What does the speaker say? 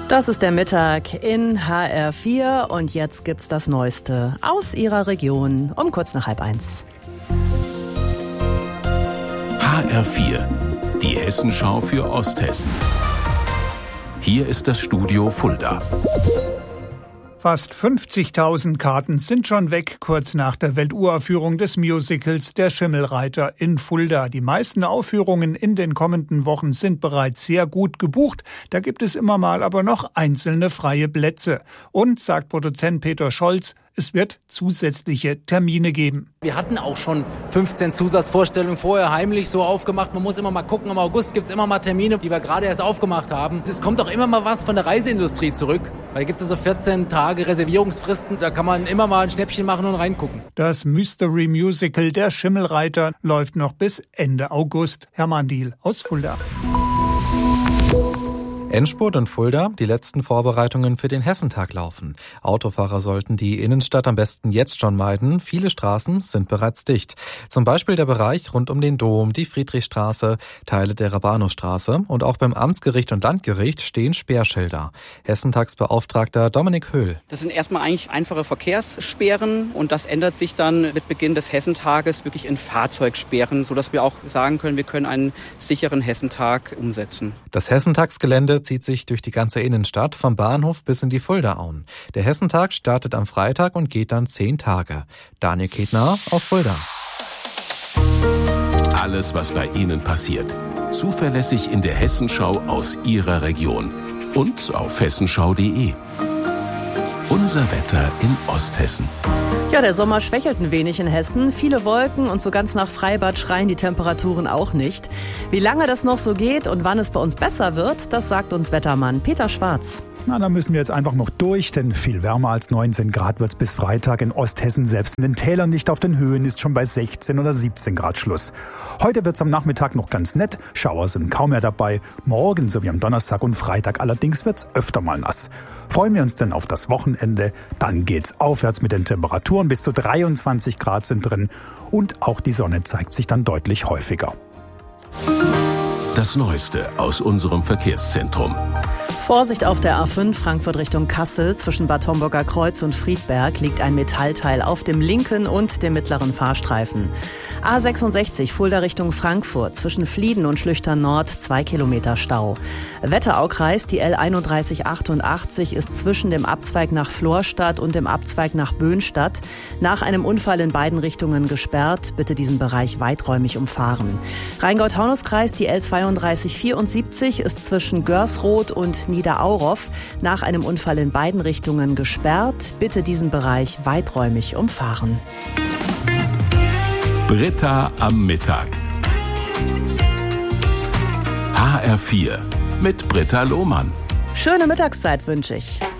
Das ist der Mittag in HR4 und jetzt gibt's das Neueste aus Ihrer Region um kurz nach 12:30. HR4, die Hessenschau für Osthessen. Hier ist das Studio Fulda. Fast 50.000 Karten sind schon weg, kurz nach der Welturaufführung des Musicals Der Schimmelreiter in Fulda. Die meisten Aufführungen in den kommenden Wochen sind bereits sehr gut gebucht. Da gibt es immer mal aber noch einzelne freie Plätze. Und, sagt Produzent Peter Scholz, es wird zusätzliche Termine geben. Wir hatten auch schon 15 Zusatzvorstellungen vorher heimlich so aufgemacht. Man muss immer mal gucken, im August gibt's immer mal Termine, die wir gerade erst aufgemacht haben. Es kommt auch immer mal was von der Reiseindustrie zurück, weil da gibt es so 14 Tage Reservierungsfristen. Da kann man immer mal ein Schnäppchen machen und reingucken. Das Mystery Musical Der Schimmelreiter läuft noch bis Ende August. Hermann Diehl aus Fulda. Endspurt in Fulda, die letzten Vorbereitungen für den Hessentag laufen. Autofahrer sollten die Innenstadt am besten jetzt schon meiden. Viele Straßen sind bereits dicht. Zum Beispiel der Bereich rund um den Dom, die Friedrichstraße, Teile der Rabanusstraße und auch beim Amtsgericht und Landgericht stehen Sperrschilder. Hessentagsbeauftragter Dominik Höhl. Das sind erstmal eigentlich einfache Verkehrssperren und das ändert sich dann mit Beginn des Hessentages wirklich in Fahrzeugsperren, sodass wir auch sagen können, wir können einen sicheren Hessentag umsetzen. Das Hessentagsgelände zieht sich durch die ganze Innenstadt, vom Bahnhof bis in die Fuldaauen. Der Hessentag startet am Freitag und geht dann 10 Tage. Daniel Ketner aus Fulda. Alles, was bei Ihnen passiert. Zuverlässig in der Hessenschau aus Ihrer Region. Und auf hessenschau.de. Unser Wetter in Osthessen. Ja, der Sommer schwächelt ein wenig in Hessen. Viele Wolken und so ganz nach Freibad schreien die Temperaturen auch nicht. Wie lange das noch so geht und wann es bei uns besser wird, das sagt uns Wettermann Peter Schwarz. Na, da müssen wir jetzt einfach noch durch, denn viel wärmer als 19 Grad wird's bis Freitag in Osthessen. Selbst in den Tälern, nicht auf den Höhen, ist schon bei 16 oder 17 Grad Schluss. Heute wird's am Nachmittag noch ganz nett. Schauer sind kaum mehr dabei. Morgen sowie am Donnerstag und Freitag allerdings wird's öfter mal nass. Freuen wir uns denn auf das Wochenende, dann geht's aufwärts mit den Temperaturen. Bis zu 23 Grad sind drin und auch die Sonne zeigt sich dann deutlich häufiger. Das Neueste aus unserem Verkehrszentrum. Vorsicht auf der A5 Frankfurt Richtung Kassel. Zwischen Bad Homburger Kreuz und Friedberg liegt ein Metallteil auf dem linken und dem mittleren Fahrstreifen. A66 Fulda Richtung Frankfurt. Zwischen Flieden und Schlüchtern Nord 2 Kilometer Stau. Wetteraukreis, die L3188 ist zwischen dem Abzweig nach Florstadt und dem Abzweig nach Böhnstadt nach einem Unfall in beiden Richtungen gesperrt. Bitte diesen Bereich weiträumig umfahren. Rheingau-Taunus-Kreis, die L3274 ist zwischen Görsroth und Niederauroff nach einem Unfall in beiden Richtungen gesperrt. Bitte diesen Bereich weiträumig umfahren. Britta am Mittag. HR4 mit Britta Lohmann. Schöne Mittagszeit wünsche ich.